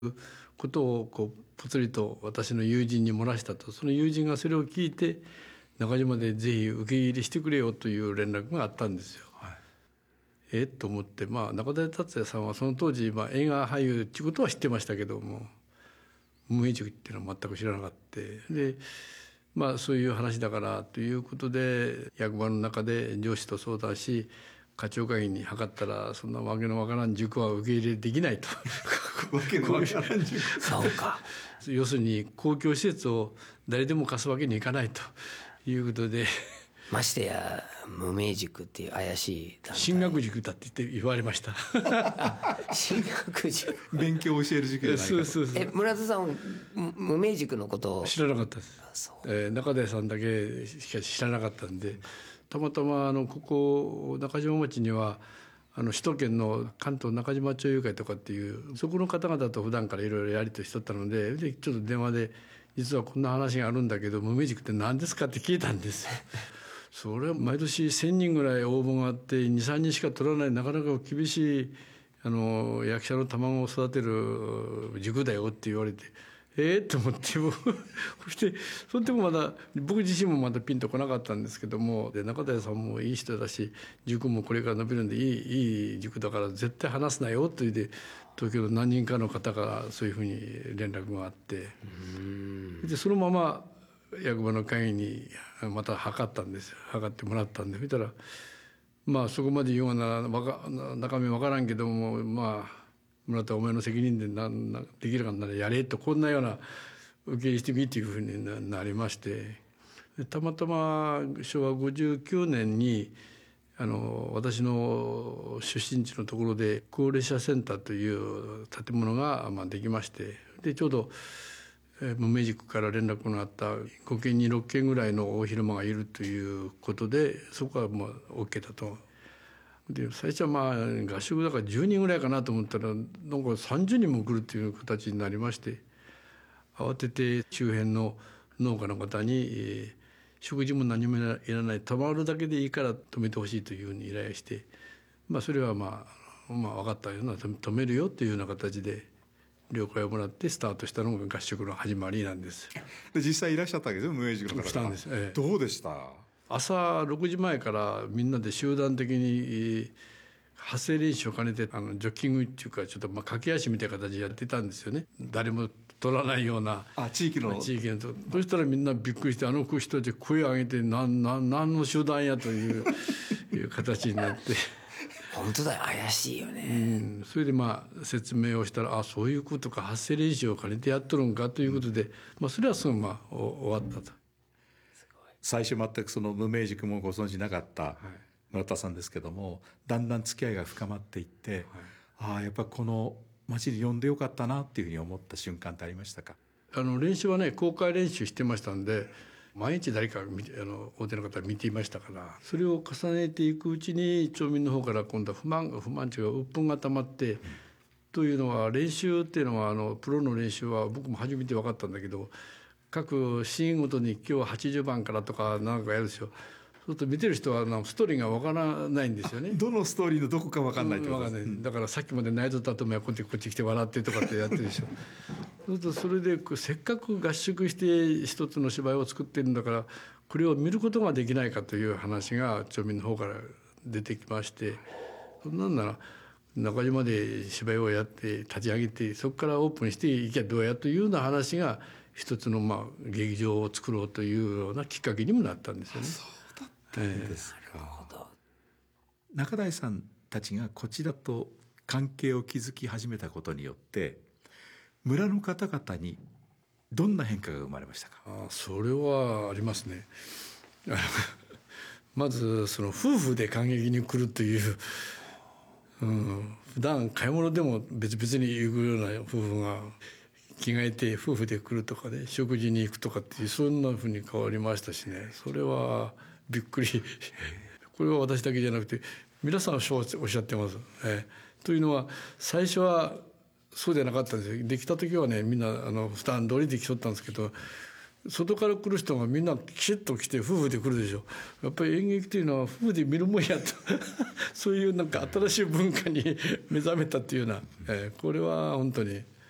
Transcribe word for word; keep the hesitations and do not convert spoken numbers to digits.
ことをこうぽつりと私の友人に漏らしたと。その友人がそれを聞いて中島でぜひ受け入れしてくれよという連絡があったんですよ。はい、えっと思って、まあ、中田達也さんはその当時、まあ、映画俳優っていうことは知ってましたけども無名塾っていうのは全く知らなかった。でまあそういう話だからということで役場の中で上司と相談し課長会議に諮ったらそんなわけのわからん塾は受け入れできないと。 わけのわからん塾そうか。要するに公共施設を誰でも貸すわけにいかないということで。 ましてや無名塾っていう怪しい団体進学塾だって言って言われました。 進学塾勉強を教える塾じゃないかと。 そうそうそう。 え村田さん無名塾のことを知らなかったです。そう、えー、中田さんだけしか知らなかったんでたまたまあのここ中島町にはあの首都圏の関東中島町友会とかっていうそこの方々と普段からいろいろやりとりしとったので、でちょっと電話で実はこんな話があるんだけど無名塾って何ですかって聞いたんですよ。それは毎年せんにんぐらい応募があってにさんにんしか取らないなかなか厳しいあの役者の卵を育てる塾だよって言われてええー、と思ってそしてその時もまだ僕自身もまだピンとこなかったんですけどもで中田さんもいい人だし塾もこれから伸びるんでいいいい塾だから絶対離すなよと言って東京の何人かの方からそういうふうに連絡があってでそのまま役場の会議にまた測ったんですよ。測ってもらったんで見たらまあそこまで言うような中身わからんけどもまあ村田お前の責任でなんなできるかならやれとこんなような受け入れしてみというふうになりましてたまたましょうわごじゅうきゅうねんにあの私の出身地のところで高齢者センターという建物がまあできましてでちょうど無名塾から連絡のあったごけんにろっけんぐらいの大広間がいるということでそこはもう OK だと。で最初はまあ合宿だからじゅうにんぐらいかなと思ったらなんかさんじゅうにんも来るっていう形になりまして慌てて周辺の農家の方に、えー、食事も何もいらない泊まるだけでいいから泊めてほしいというふうに依頼して、まあ、それはまあ、まあ、分かったような泊めるよというような形で了解をもらってスタートしたのが合宿の始まりなんです。 で実際いらっしゃったわけですよ無名塾の方が。 来たんです、ええ、 どうでした？ 朝ろくじまえからみんなで集団的に発声練習を兼ねてあのジョッキングっていうかちょっとまあ駆け足みたいな形でやってたんですよね。誰も取らないようなあ地域の地域のとそしたらみんなびっくりしてあの人たち声を上げて何何何の集団やといういう形になって本当だよ怪しいよね、 うん、それでまあ説明をしたらあそういうことか発声練習を兼ねてやっとるんかということで、まあ、それはすぐまあ終わったと。 最初全くその無名塾もご存じなかった村田さんですけども、はい、だんだん付き合いが深まっていって、はい、ああやっぱこの町に呼んでよかったなっていうふうに思った瞬間ってありましたか？ あの練習はね公開練習してましたんで毎日誰かが見てあの大手の方が見ていましたからそれを重ねていくうちに町民の方から今度は不満が不満値が鬱憤がたまって、うん、というのは練習っていうのはあのプロの練習は僕も初めて分かったんだけど各シーンごとに今日ははちじゅうばんからとかなんかやるでしょ。そうすると見てる人はストーリーが分からないんですよね。 どのストーリーのどこか分かんないってことです、 うん、だからさっきまで泣いとったともやこっちこっち来て笑ってとかってやってるでしょ。そうするとそれでせっかく合宿して一つの芝居を作ってるんだからこれを見ることができないかという話が町民の方から出てきましてそんなんなら中島で芝居をやって立ち上げてそこからオープンしていけばどうやというような話が一つのまあ劇場を作ろうというようなきっかけにもなったんですよね。 そうだったんですか、えー、なるほど。 中台さんたちがこちらと関係を築き始めたことによって村の方々にどんな変化が生まれましたか？ あそれはありますね。まずその夫婦で感激に来るという、うん、普段買い物でも別々に行くような夫婦が着替えて夫婦で来るとかね食事に行くとかっていうそんなふうに変わりましたしねそれはびっくりこれは私だけじゃなくて皆さんおっしゃってます、えー、というのは最初はそうじゃなかったんですよ。できた時はねみんなあの負担通りで来とったんですけど外から来る人がみんなきちっと来て夫婦で来るでしょ。やっぱり演劇というのは夫婦で見るもんやとそういうなんか新しい文化に目覚めたっていうような、えー、これは本当に